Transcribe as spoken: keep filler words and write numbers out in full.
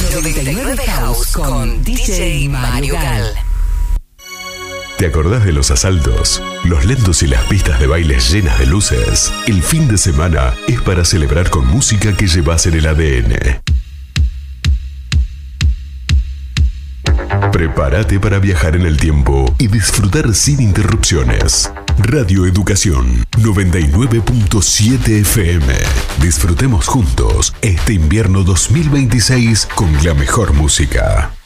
noventa y nueve House con D J Mario Gal. ¿Te acordás de los asaltos, los lentos y las pistas de baile llenas de luces? El fin de semana es para celebrar con música que llevas en el A D N. Prepárate para viajar en el tiempo y disfrutar sin interrupciones. Radio Educación noventa y nueve punto siete F M. Disfrutemos juntos este invierno dos mil veintiséis con la mejor música.